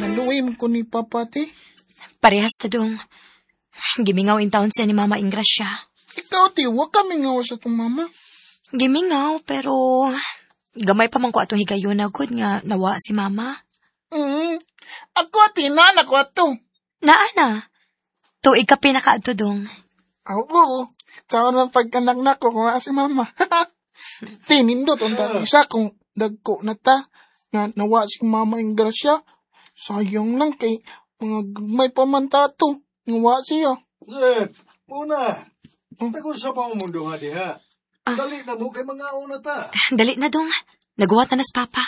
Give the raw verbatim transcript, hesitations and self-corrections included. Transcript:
Naluim ko ni Papa, te. Parehas ta dong. Gimingaw in taon siya ni Mama Ingrasya. Ikaw, te, wag kami nga sa itong mama. Gimingaw, pero gamay pa man ko atong higayon na good nga nawa si Mama. Mm. Ako, te, nanak ko ato. Naana, tuig ka pinakaadto dong. Oo, sa unang pagkanak na ko kung si Mama. Tinindot ang isa kung dagko na ta nga nawa si Mama Ingrasya. Sayang lang kay mga gagmay pa man tato. Nawa siya. Eh, una, nag-usap ang mundo nga diha. Dali na mo kay mga una ta. Dali na dong, nagawa ta na sa Papa.